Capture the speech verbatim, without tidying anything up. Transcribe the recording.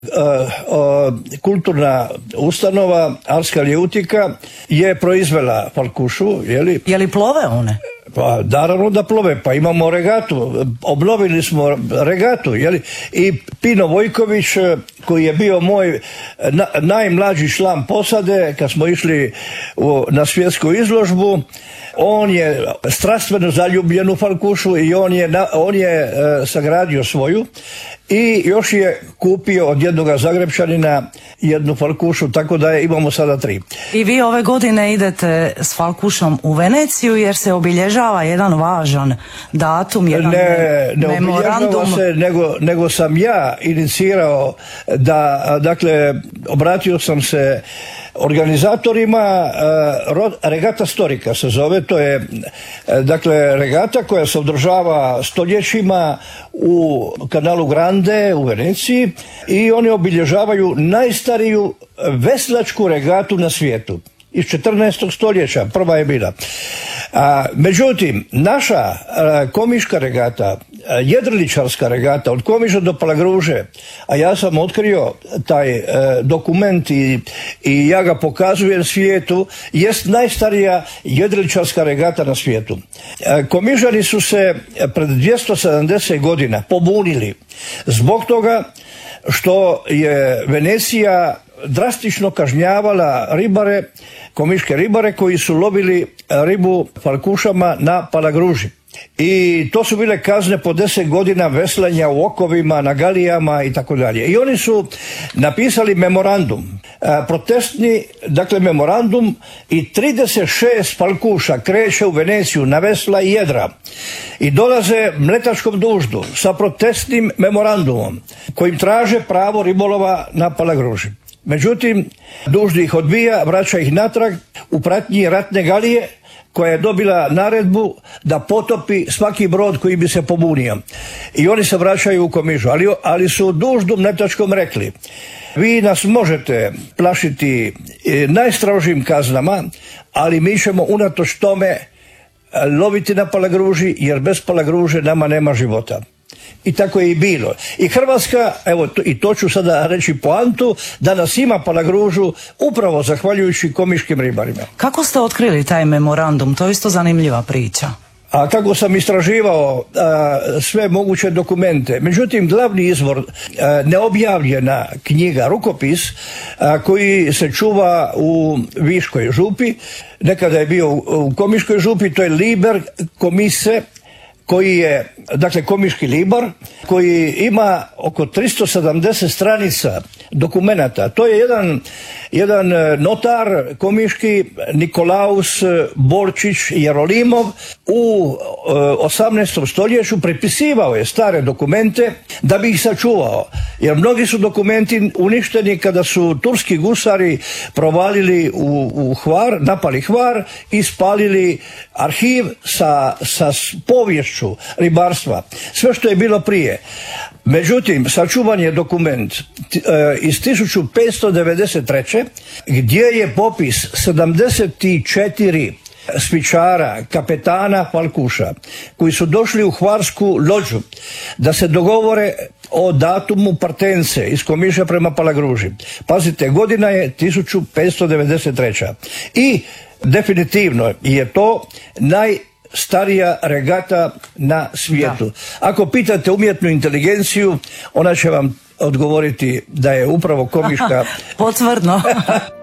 kulturna ustanova Arska Ljeutika je proizvela falkušu, jeli? Je li plove one? Pa naravno da plove, pa imamo regatu, obnovili smo regatu, jeli? I Pino Vojković, koji je bio moj na, najmlađi član posade, kad smo išli u, na svjetsku izložbu, on je strastveno zaljubljen u falkušu i on je, na, on je e, sagradio svoju i još je kupio od jednog Zagrebčanina jednu falkušu, tako da je, imamo sada tri. I vi ove godine idete s falkušom u Veneciju jer se obilježava jedan važan datum, jedan ne, ne memorandum. Ne se, nego, nego sam ja inicirao da, dakle, obratio sam se organizatorima, uh, regata Storika se zove, to je uh, dakle regata koja se održava stoljećima u kanalu Grande u Veneciji i oni obilježavaju najstariju veslačku regatu na svijetu. Iz četrnaestog stoljeća, prva je bila. A, međutim, naša a, komiška regata, a, jedriličarska regata od Komiža do Palagruže, a ja sam otkrio taj a, dokument i, i ja ga pokazujem svijetu, jest najstarija jedriličarska regata na svijetu. A, Komižani su se pred dvjesto sedamdeset godina pobunili zbog toga što je Venecija drastično kažnjavala ribare, komiške ribare koji su lovili ribu falkušama na Palagruži. I to su bile kazne po deset godina veslanja u okovima, na galijama i tako dalje. I oni su napisali memorandum, protestni, dakle memorandum, i trideset šest falkuša kreće u Veneciju na vesla i jedra i dolaze Mletačkom duždu sa protestnim memorandumom kojim traže pravo ribolova na Palagruži. Međutim, duždi ih odbija, vraća ih natrag u pratnji ratne galije koja je dobila naredbu da potopi svaki brod koji bi se pobunio. I oni se vraćaju u Komižu, ali, ali su duždu Mletačkom rekli: vi nas možete plašiti najstrožim kaznama, ali mi ćemo unatoč tome loviti na Palagruži, jer bez Palagruže nama nema života. I tako je i bilo. I Hrvatska, evo to, i to ću sada reći poantu, danas ima Palagružu upravo zahvaljujući komiškim ribarima. Kako ste otkrili taj memorandum? To je isto zanimljiva priča. A kako sam istraživao a, sve moguće dokumente. Međutim, glavni izvor, a, neobjavljena knjiga, rukopis, a, koji se čuva u Viškoj župi, nekada je bio u, u Komiškoj župi, to je Liber Komise, koji je, dakle, komiški libar, koji ima oko tristo sedamdeset stranica dokumenata. To je jedan, jedan notar komiški, Nikolaus Borčić Jerolimov, u osamnaestom stoljeću prepisivao je stare dokumente da bi ih sačuvao. Jer mnogi su dokumenti uništeni kada su turski gusari provalili u, u Hvar, napali Hvar i spalili arhiv sa, sa poviješću ribarstva. Sve što je bilo prije. Međutim, sačuvan je dokument e, iz tisuću petsto devedeset treće gdje je popis sedamdeset četiri svičara, kapetana falkuša koji su došli u hvarsku lođu da se dogovore o datumu partence iz Komiža prema Palagruži. Pazite, godina je tisuću petsto devedeset treća i definitivno je to naj starija regata na svijetu. Da. Ako pitate umjetnu inteligenciju, ona će vam odgovoriti da je upravo komiška. Potvrdno.